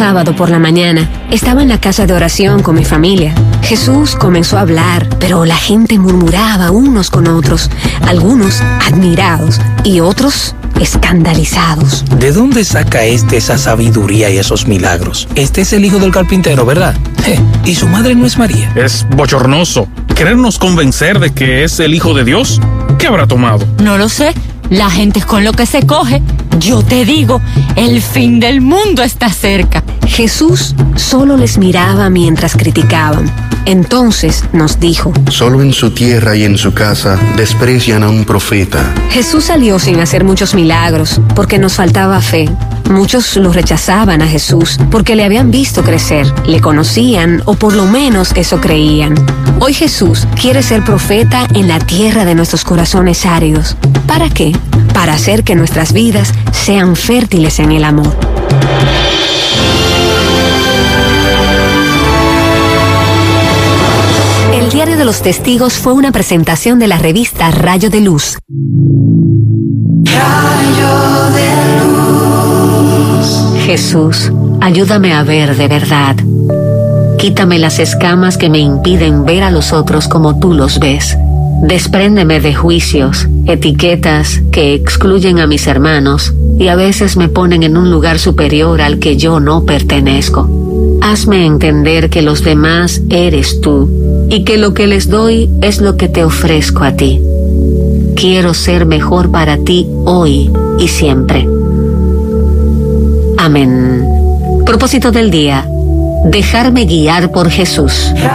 sábado por la mañana, estaba en la casa de oración con mi familia. Jesús comenzó a hablar, pero la gente murmuraba unos con otros, algunos admirados y otros escandalizados. ¿De dónde saca esa sabiduría y esos milagros? Este es el hijo del carpintero, ¿verdad? ¿Y su madre no es María? Es bochornoso querernos convencer de que es el hijo de Dios. ¿Qué habrá tomado? No lo sé. La gente es con lo que se coge. Yo te digo, el fin del mundo está cerca. Jesús solo les miraba mientras criticaban. Entonces nos dijo: solo en su tierra y en su casa desprecian a un profeta. Jesús salió sin hacer muchos milagros porque nos faltaba fe. Muchos lo rechazaban a Jesús porque le habían visto crecer, le conocían o por lo menos eso creían. Hoy Jesús quiere ser profeta en la tierra de nuestros corazones áridos. ¿Para qué? Para hacer que nuestras vidas sean fértiles en el amor. El Diario de los Testigos fue una presentación de la revista Rayo de Luz. Rayo de luz. Jesús, ayúdame a ver de verdad. Quítame las escamas que me impiden ver a los otros como tú los ves. Despréndeme de juicios, etiquetas que excluyen a mis hermanos y a veces me ponen en un lugar superior al que yo no pertenezco. Hazme entender que los demás eres tú y que lo que les doy es lo que te ofrezco a ti. Quiero ser mejor para ti hoy y siempre. Amén. Propósito del día: dejarme guiar por Jesús.